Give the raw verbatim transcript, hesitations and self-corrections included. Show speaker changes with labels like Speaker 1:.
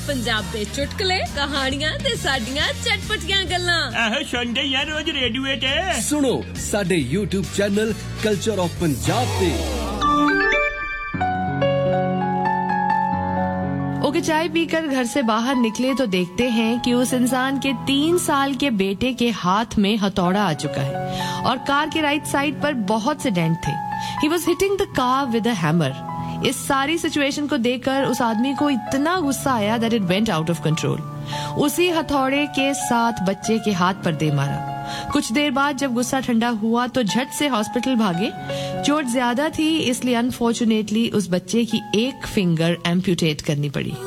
Speaker 1: पंजाब दे चुटकुले कहानियां ते साडियां चटपटियां गल्लां
Speaker 2: आहो सुनदे यार रोज रेडियो ते
Speaker 3: सुनो साडे YouTube channel culture of Punjab पे।
Speaker 4: ओके चाय पीकर घर से बाहर निकले तो देखते हैं कि उस इंसान के तीन साल के बेटे के हाथ में हथौड़ा आ चुका है और कार के राइट साइड पर बहुत से डेंट थे। He was hitting the car with a hammer. इस सारी सिचुएशन को देखकर उस आदमी को इतना गुस्सा आया that it went out of control. उसी हथौड़े के साथ बच्चे के हाथ पर दे मारा। कुछ देर बाद जब गुस्सा ठंडा हुआ तो झट से हॉस्पिटल भागे। चोट ज्यादा थी इसलिए अनफॉर्चुनेटली उस बच्चे की एक फिंगर एम्प्यूटेट करनी पड़ी।